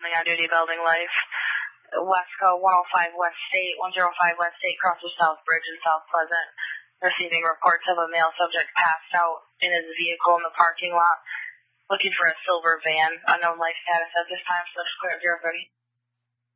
Wyoming on duty, building life. Westco 105 West State, 105 West State, crosses South Bridge in South Pleasant. Receiving reports of a male subject passed out in his vehicle in the parking lot. Looking for a silver van. Unknown life status at this time, so just clear 030.